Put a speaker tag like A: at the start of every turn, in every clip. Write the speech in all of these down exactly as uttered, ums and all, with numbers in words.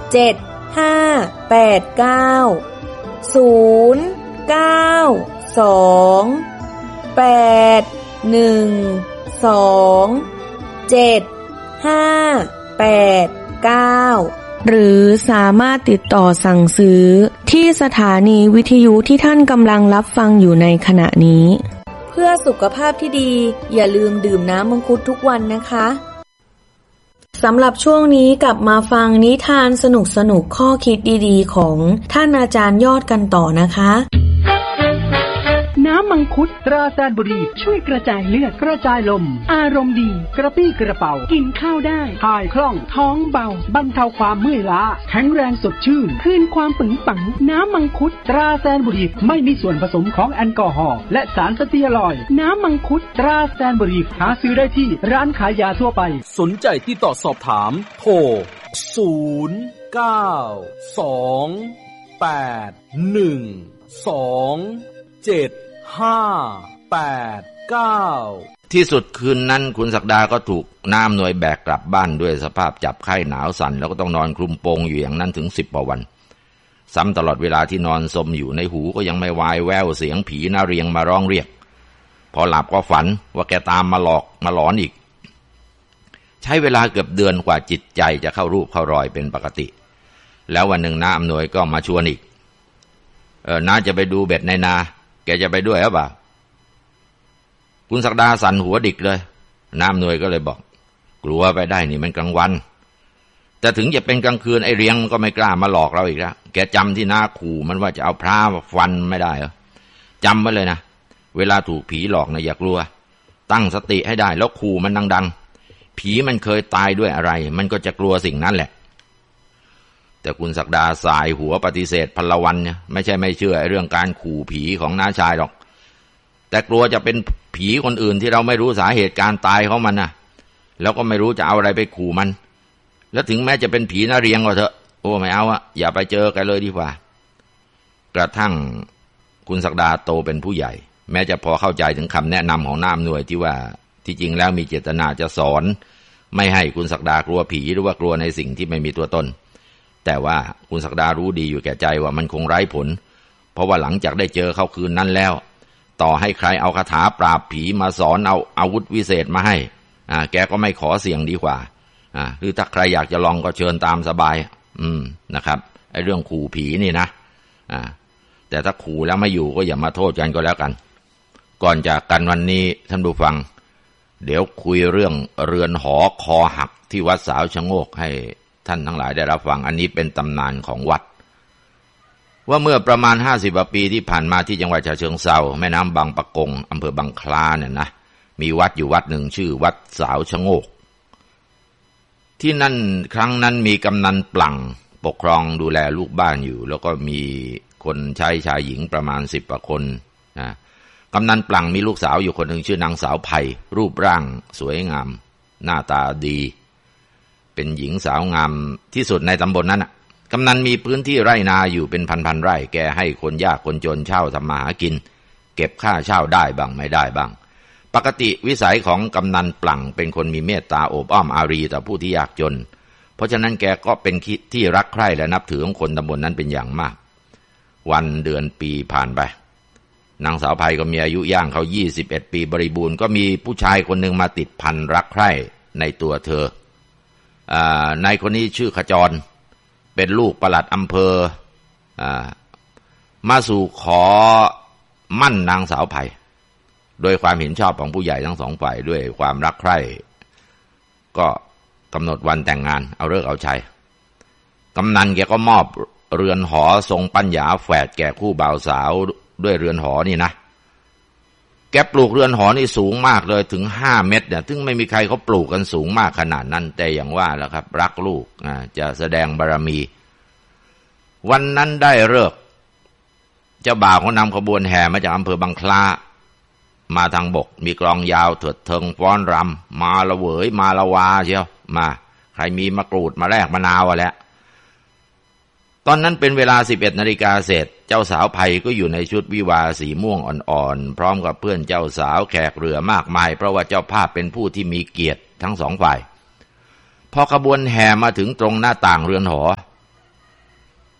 A: เจ็ด ห้า แปด เก้า ศูนย์ เก้า สอง แปด หนึ่ง สอง เจ็ด ห้า แปด เก้าหรือสามารถติดต่อสั่งซื้อที่สถานีวิทยุที่ท่านกำลังรับฟังอยู่ในขณะนี้เพื่อสุขภาพที่ดีอย่าลืมดื่มน้ำมังคุดทุกวันนะคะสำหรับช่วงนี้กลับมาฟังนิทานสนุกๆข้อคิดดีๆของท่านอาจารย์ยอดกันต่อนะคะ
B: น้ำมังคุดตราแซนบุรีช่วยกระจายเลือดกระจายลมอารมณ์ดีกระปี้กระเป๋ากินข้าวได้ถ่ายคล่องท้องเบาบรรเทาความเมื่อยล้าแข็งแรงสดชื่นคืนความปึงปังน้ำมังคุดตราแซนบุรีไม่มีส่วนผสมของแอลกอฮอล์และสารสเตียรอยด์น้ำมังคุดตราแซนบุรีหาซื้อได้ที่ร้านขายยาทั่วไป
C: สนใจที่ต่อสอบถามโทรศูนย์ เก้า สอง แปด หนึ่ง สอง เจ็ดห้า แปด เก้า
D: ที่สุดคืนนั้นคุณศักดาก็ถูกน้ำหน่วยแบกกลับบ้านด้วยสภาพจับไข้หนาวสั่นแล้วก็ต้องนอนคลุมโปงอยู่อย่างนั้นถึงสิบกว่าวันซ้ำตลอดเวลาที่นอนสมอยู่ในหูก็ยังไม่วายแววเสียงผีน่าเรียงมาร้องเรียกพอหลับก็ฝันว่าแกตามมาหลอกมาหลอนอีกใช้เวลาเกือบเดือนกว่าจิตใจจะเข้ารูปเข้ารอยเป็นปกติแล้ววันหนึ่งน้าอำนวยก็มาชวนอีกเออน้าจะไปดูเบ็ดในนาแกจะไปด้วยหรือเปล่าคุณศักดาสั่นหัวดิกเลยน้าอำนวยก็เลยบอกกลัวไปได้นี่มันกลางวันแต่ถึงจะเป็นกลางคืนไอ้เรียงก็ไม่กล้ามาหลอกเราอีกแล้วแกจำที่น้าขู่มันว่าจะเอาพระฟันไม่ได้เหรอจำไว้เลยนะเวลาถูกผีหลอกนะอย่ากลัวตั้งสติให้ได้แล้วขู่มันดังๆผีมันเคยตายด้วยอะไรมันก็จะกลัวสิ่งนั้นแหละแต่คุณศักดาสายหัวปฏิเสธพลวันเนี่ยไม่ใช่ไม่เชื่อเรื่องการขู่ผีของน้าชายหรอกแต่กลัวจะเป็นผีคนอื่นที่เราไม่รู้สาเหตุการตายของมันนะแล้วก็ไม่รู้จะเอาอะไรไปขู่มันแล้วถึงแม้จะเป็นผีน่าเรียงก็เถอะโอ้ไม่เอาอะอย่าไปเจอกันเลยดีกว่ากระทั่งคุณศักดาโตเป็นผู้ใหญ่แม้จะพอเข้าใจถึงคำแนะนำของน้าอำนวยที่ว่าที่จริงแล้วมีเจตนาจะสอนไม่ให้คุณศักดากลัวผีหรือว่ากลัวในสิ่งที่ไม่มีตัวตนแต่ว่าคุณศักดารู้ดีอยู่แก่ใจว่ามันคงไร้ผลเพราะว่าหลังจากได้เจอเขาคืนนั้นแล้วต่อให้ใครเอาคาถาปราบผีมาสอนเอาอาวุธวิเศษมาให้อ่าแกก็ไม่ขอเสี่ยงดีกว่าอ่าหรือถ้าใครอยากจะลองก็เชิญตามสบายอืมนะครับไอ้เรื่องขู่ผีนี่นะอ่าแต่ถ้าขู่แล้วไม่อยู่ก็อย่ามาโทษกันก็แล้วกันก่อนจากกันวันนี้ท่านผู้ฟังเดี๋ยวคุยเรื่องเรือนหอคอหักที่วัดสาวชะโงกให้ท่านทั้งหลายได้รับฟังอันนี้เป็นตำนานของวัดว่าเมื่อประมาณห้าสิบปีที่ผ่านมาที่จังหวัดฉะเชิงเทราแม่น้ำบางปะกงอำเภอบางคล้าเนี่ยนะมีวัดอยู่วัดหนึ่งชื่อวัดสาวชะโงกที่นั่นครั้งนั้นมีกำนันปลั่งปกครองดูแลลูกบ้านอยู่แล้วก็มีคนใช้ชายหญิงประมาณสิบกว่าคนนะกำนันปลั่งมีลูกสาวอยู่คนหนึ่งชื่อนางสาวไผ่รูปร่างสวยงามหน้าตาดีเป็นหญิงสาวงามที่สุดในตำบลนั้นน่ะกำนันมีพื้นที่ไร่นาอยู่เป็นพันๆไร่แกให้คนยากคนจนเช่าทำมาหากินเก็บค่าเช่าได้บ้างไม่ได้บ้างปกติวิสัยของกำนันปลั่งเป็นคนมีเมตตาโอบอ้อมอารีต่อผู้ที่ยากจนเพราะฉะนั้นแกก็เป็นที่รักใคร่และนับถือของคนตำบลนั้นเป็นอย่างมากวันเดือนปีผ่านไปนางสาวไพก็มีอายุย่างเขายี่สิบเอ็ดปีบริบูรณ์ก็มีผู้ชายคนหนึ่งมาติดพันรักใคร่ในตัวเธออ่านายคนนี้ชื่อขจรเป็นลูกปลัดอำเภออ่ามาสู่ขอมั่นนางสาวไผ่โดยความเห็นชอบของผู้ใหญ่ทั้งสองฝ่ายด้วยความรักใคร่ก็กำหนดวันแต่งงานเอาฤกษ์เอาชัยกำนันแกก็มอบเรือนหอทรงปัญญาแฝดแก่คู่บ่าวสาวด้วยเรือนหอนี่นะแกปลูกเรือนหอนี่สูงมากเลยถึงห้าเมตรเนี่ยถึงไม่มีใครเขาปลูกกันสูงมากขนาดนั้นแต่อย่างว่าแหละครับรักลูกอ่าจะแสดงบารมีวันนั้นได้ฤกษ์เจ้าบ่าวเขานำขบวนแห่มาจากอำเภอบางคล้ามาทางบกมีกลองยาวเถิดเทิงฟ้อนรำมาละเวยมาละวาเชียวมาใครมีมะกรูดมาแลกมะนาวอ่ะแหละตอนนั้นเป็นเวลา สิบเอ็ดนาฬิกา เศษเจ้าสาวไผ่ก็อยู่ในชุดวิวาสีม่วงอ่อนๆพร้อมกับเพื่อนเจ้าสาวแขกเรือมากมายเพราะว่าเจ้าภาพเป็นผู้ที่มีเกียรติทั้งสองฝ่ายพอขบวนแห่มาถึงตรงหน้าต่างเรือนหอ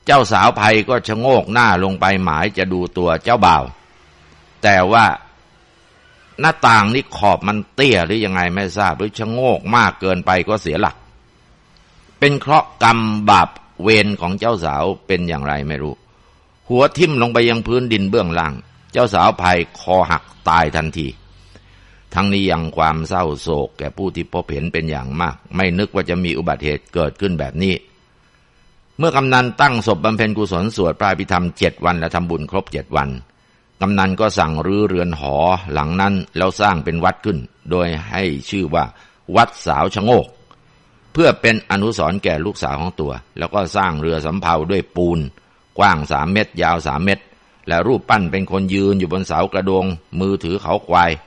D: เจ้าสาวไพก็ชะโงกหน้าลงไปหมายจะดูตัวเจ้าบ่าวแต่ว่าหน้าต่างนี่ขอบมันเตี้ยหรือยังไงไม่ทราบหรือชะโงกมากเกินไปก็เสียหลักเป็นเคราะห์กรรมบาปเวรของเจ้าสาวเป็นอย่างไรไม่รู้หัวทิ่มลงไปยังพื้นดินเบื้องล่างเจ้าสาวไพคอหักตายทันทีทั้งนี้ยังความเศร้าโศกแก่ผู้ที่พบเห็นเป็นอย่างมากไม่นึกว่าจะมีอุบัติเหตุเกิดขึ้นแบบนี้เมื่อกำนันตั้งศพบำเพ็ญกุศลสวดพระอภิธรรมเจ็ดวันและทำบุญครบเจ็ดวันกำนันก็สั่งรื้อเรือนหอหลังนั้นแล้วสร้างเป็นวัดขึ้นโดยให้ชื่อว่าวัดสาวชะโงกเพื่อเป็นอนุสรณ์แก่ลูกสาวของตัวแล้วก็สร้างเรือสำเภาด้วยปูนกว้างสามเมตรยาวสามเมตรและรูปปั้นเป็นคนยืนอยู่บนเสากระโดงมือถือเขาควาย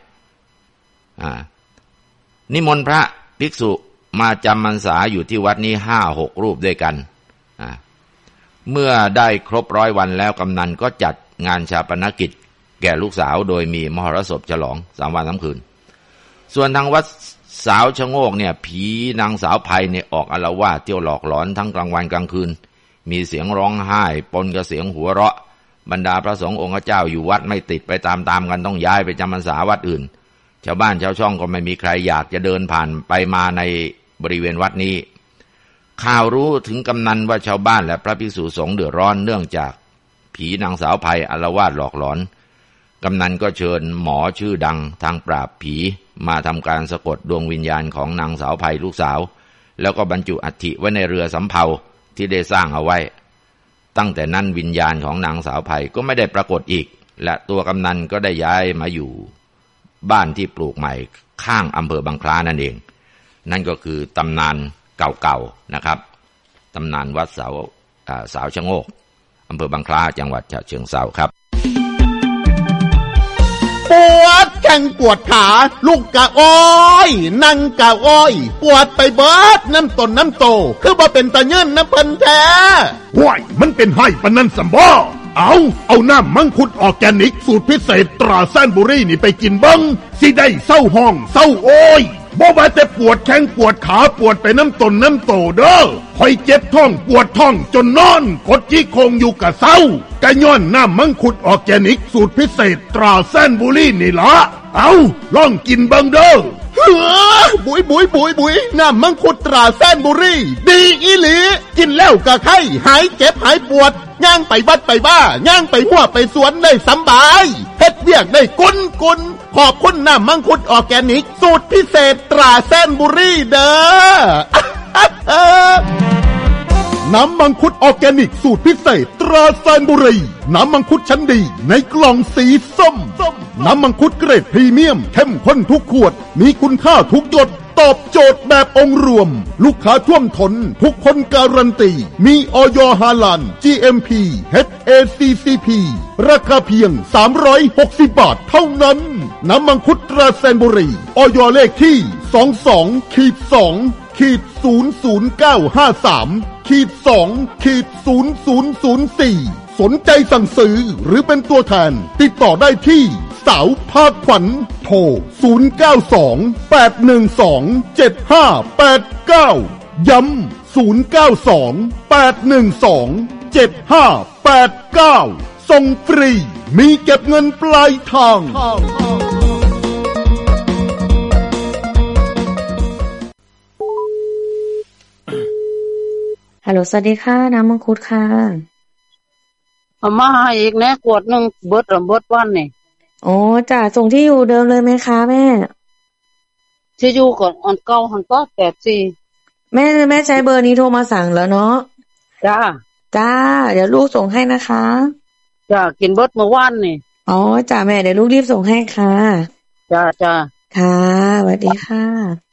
D: นิมนต์พระภิกษุมาจำพรรษาอยู่ที่วัดนี้ห้าหกรูปด้วยกันเมื่อได้ครบร้อยวันแล้วกำนันก็จัดงานชาปนกิจแก่ลูกสาวโดยมีมหรสพฉลองสามวันสามคืนส่วนทางวัดสาวชะโงกเนี่ยผีนางสาวไพเนี่ยออกอาละวาดเที่ยวหลอกหลอนทั้งกลางวันกลางคืนมีเสียงร้องไห้ปนกับเสียงหัวเราะบรรดาพระสงฆ์องค์เจ้าอยู่วัดไม่ติดไปตามๆกันต้องย้ายไปจำพรรษาวัดอื่นชาวบ้านชาวช่องก็ไม่มีใครอยากจะเดินผ่านไปมาในบริเวณวัดนี้ข่าวรู้ถึงกำนันว่าชาวบ้านและพระภิกษุสงฆ์เดือดร้อนเนื่องจากผีนางสาวไพอาละวาดหลอกหลอนกำนันก็เชิญหมอชื่อดังทางปราบผีมาทำการสะกดดวงวิญญาณของนางสาวไพลูกสาวแล้วก็บรรจุอัฐิไว้ในเรือสำเภาที่ได้สร้างเอาไว้ตั้งแต่นั้นวิญญาณของนางสาวไพก็ไม่ได้ปรากฏอีกและตัวกำนันก็ได้ย้ายมาอยู่บ้านที่ปลูกใหม่ข้างอำเภอบางคล้านั่นเองนั่นก็คือตำนานเก่าๆนะครับตำนานวัดสาวสาวชะโงกอำเภอบางคล้าจังหวัดฉะเชิงเทราครับ
E: ปวดแข้งปวดขาลูกกะอ้อยนั่งกะอ้อยปวดไปเบิดน้ำต้นน้ำโตคือบ่เป็นตะเงินน้ำเพิ่นแท้
F: ห้วยมันเป็นให้ปานนั้นสัมบ่เอาเอาน้ำมังคุดออร์แกนิกสูตรพิเศษตราแซนบุรีนี่ไปกินเบิ้งสิได้เศร้าห้องเศร้าโอยบ่ว่าแต่ปวดแข้งปวดขาปวดไปน้ำต้นน้ำโตเด้อคอยเจ็บท้องปวดท้องจนนอนกดจี้โคงอยู่กะเศร้ากะย้อนน้ำมังคุดออร์แกนิกสูตรพิเศษตราแซนบุรีนี่ละเอาลองกินเบิ้งเด้อ
E: เฮ้อบุยบุยบุยบุยน้ำมังคุดตราแซนบุรีดีอีหลีกินแล้วกะไข้หายเจ็บหายปวดย่างไปวัดไปบ้าย่างไปหัวไปสวนได้สบายเฮ็ดเวียกได้กุนกุนขอบคุณน้ำมังคุดออร์แกนิกสูตรพิเศษตราแซนบุรีเด้อน้ำมังคุดออร์แกนิกสูตรพิเศษตราแซนบุรีน้ำมังคุดชั้นดีในกล่องสีส้มน้ำมังคุดเกรดพรีเมียมเข้มข้นทุกขวดมีคุณค่าทุกหยดตอบโจทย์แบบองค์รวมลูกค้าท่วมท้นทุกคนการันตีมีอย.ฮาลาล จี เอ็ม พี เอช เอ ซี ซี พี ราคาเพียงสามร้อยหกสิบบาทเท่านั้นน้ำมังคุดตราแซนบุรีอย.เลขที่ สองสอง สอง ศูนย์ ศูนย์ เก้า ห้า สาม สอง ศูนย์ ศูนย์ ศูนย์ สี่สนใจสั่งซื้อหรือเป็นตัวแทนติดต่อได้ที่สาวภาคขวัญโทรศูนย์ เก้า สอง แปด หนึ่ง สอง เจ็ด ห้า แปด เก้าย้ำศูนย์ เก้า สอง แปด หนึ่ง สอง เจ็ด ห้า แปด เก้าส่งฟรีมีเก็บเงินปลายทาง
A: ฮัลโหลสวัสดีค่ะน้ำมังคุดค่ะ
G: เอามาให้อีกนะขวดนึงเบิดละเบิดวันนี่
A: โอ้จ้ะส่งที่อยู่เดิมเลยไหมคะแม่
G: ที่อยู่ก่อนอันเก่าหันก็แปดสี่
A: แม่แม่ใช้เบอร์นี้โทรมาสั่งแล้วเนาะ
G: จ้า
A: จ้าเดี๋ยวลูกส่งให้นะคะ
G: จ้ากินเบิดเมื่อวานนี่
A: อ๋อจ้าแม่เดี๋ยวลูกรีบส่งให้ค่ะ
G: จ้าจ้า
A: ค่ะสวัสดีค่ะ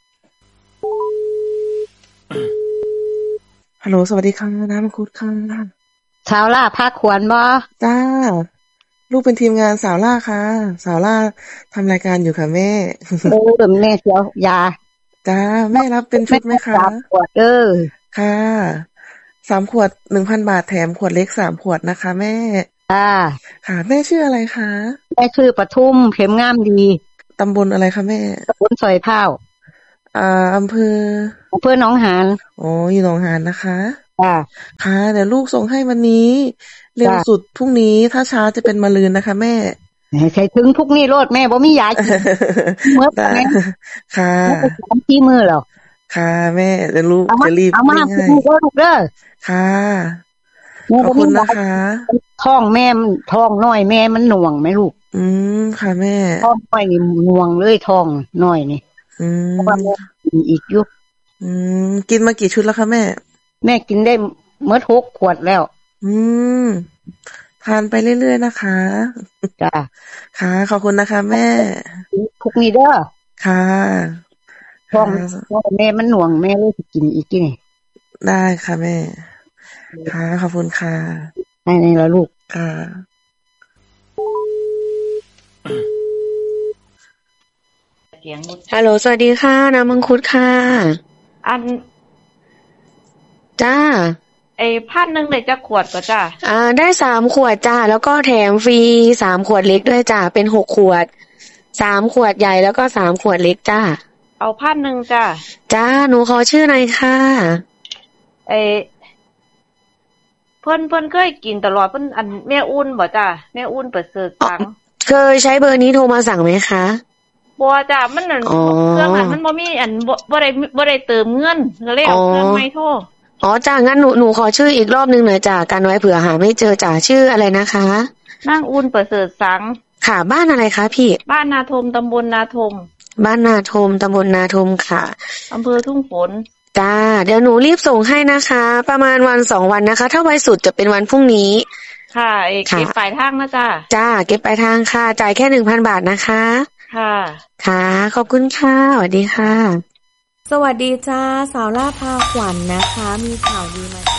H: ฮัลโหลสวัสดีค่ะน้ำมังคุดค่ะ
G: สาวล่าภาคขวัญบ่
H: จ้าลูกเป็นทีมงานสาวล่าค่ะสาวล่าทำรายการอยู่ค่ะแม่
G: โอ้เดิมแม่เสียวยา
H: จ้าแม่รับเป็นชุดไหมคะ
G: สามขวดเออ
H: ค่ะสามขวดหนึ่งพันบาทแถมขวดเล็กสามขวดนะคะแม่
G: จ้า
H: ค่ะแม่ชื่ออะไรคะ
G: แม่ชื่อปทุมเข็มงามดี
H: ตำบลอะไรคะแม่
G: ตำบลซอยเผา
H: อ่าอำเภอ
G: อำเภอหนองหาน
H: โอ้อยู่หนองหานนะคะ
G: จ้า
H: ค่ะเดี๋ยวลูกส่งให้วันนี้เร็วสุดพรุ่งนี้ถ้าช้าจะเป็นมะรืนนะคะแม่
G: ใช่ถึงพรุ่งนี้โลดแม่บ่มียากินเมื่อแม่
H: ค่ะ
G: สามที่มือแล้ว
H: ค่ะแม่เดี๋ยวลูกจะรีบ
G: เอามาให้ลูกเด้อ
H: ค่ะขอบคุณนะคะ
G: ท้องแม่มันท้องน้อยแม่มันหน่วงไหมลูก
H: อืมค่ะแม่
G: ท้องน้อยนี่หน่วงเลยท้องน้อยนี่
H: อืม
G: อีกยุบ
H: อืมกินมากี่ชุดแล้วคะแม่
G: แม่กินได้เมื่อหกขวดแล้ว
H: อืมทานไปเรื่อยๆนะคะ
G: จ้า
H: ค่ะขอบคุณนะคะแม่
G: ทุกนี้เด้อ
H: ค่ะ
G: ท้องแม่มันหน่วงแม่เลยกินอีกกี่นี่
H: ได้ค่ะแม่ค่ะขอบคุณค่ะ
G: ให้ในละลูก
H: ค่ะ
A: ฮัลโหลสวัสดีค่ะน้ำมังคุดค่ะ
I: อัน
A: จ้า
I: ไอ้พันหนึ่งได้จะขวดก็จ้า
A: อ่าได้สามขวดจ้าแล้วก็แถมฟรีสามขวดเล็กด้วยจ้าเป็นหกขวดสามขวดใหญ่แล้วก็สามขวดเล็กจ้า
I: เอาพันหนึ่งจ้า
A: จ้าหนูขอชื่อหน่อยค่ะ
I: ไอ้เพิ่นเพิ่นเคยกินตลอดเพิ่นอันแม่อุ่นบ่จ้าแม่อุ่นเปิดเสิร์ฟสั่ง
A: เคยใช้เบอร์นี้โทรมาสั่งไหมคะ
I: บ่จ้ามันนั่นเครื่องนั้นมันบ่มีอันบ่บ่ได้บ่ได้เติมเงินก็เลยเอาเครื่องใหม่โทร
A: อ๋อจ้างั้นหนูหนูขอชื่ออีกรอบนึงหน่อยจ้ากันไว้เผื่อหาไม่เจอจ้าชื่ออะไรนะคะ
I: นางอุ่นประเสริฐสัง
A: ค่ะบ้านอะไรคะพี่
I: บ้านนาทมตำบลนาทม
A: บ้านนาทมตำบลนาทมค่ะ
I: อำเภอทุ่งฝน
A: จ้าเดี๋ยวหนูรีบส่งให้นะคะประมาณวันสองวันนะคะถ้าไวสุดจะเป็นวันพรุ่งนี้
I: ค่ะเก็บปลายทางนะจ้า
A: จ้าเก็บปลายทางค่ะจ่ายแค่ หนึ่งพัน บาทนะคะ
I: ค่ะ
A: ค่ะขอบคุณค่ะสวัสดีค่ะสวัสดีจ้าสาวล่าพาขวัญ นะคะมีข่าวดีมา